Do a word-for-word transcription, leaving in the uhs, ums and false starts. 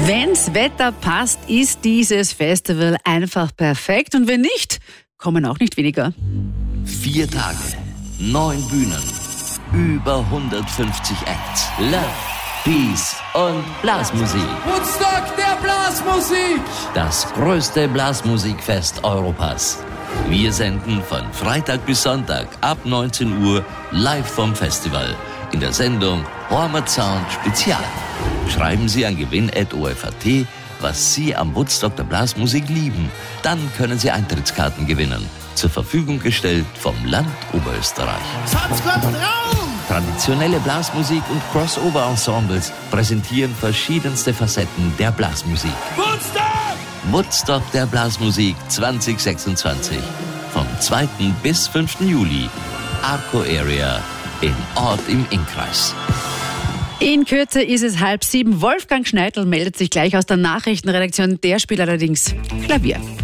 Wenn's Wetter passt, ist dieses Festival einfach perfekt. Und wenn nicht, kommen auch nicht weniger. Vier Tage, neun Bühnen, über hundertfünfzig Acts. Love, Peace und Blasmusik. Woodstock der Blasmusik! Das größte Blasmusikfest Europas. Wir senden von Freitag bis Sonntag ab neunzehn Uhr live vom Festival in der Sendung Hormut Sound Spezial. Schreiben Sie an gewinn at o f a t, was Sie am Woodstock der Blasmusik lieben. Dann können Sie Eintrittskarten gewinnen. Zur Verfügung gestellt vom Land Oberösterreich. Traditionelle Blasmusik und Crossover-Ensembles präsentieren verschiedenste Facetten der Blasmusik. Woodstock! Woodstock der Blasmusik zwanzig sechsundzwanzig. Vom zweiten bis fünften Juli. Arco Area in Ort im Innkreis. In Kürze ist es halb sieben. Wolfgang Schneidl meldet sich gleich aus der Nachrichtenredaktion. Der spielt allerdings Klavier.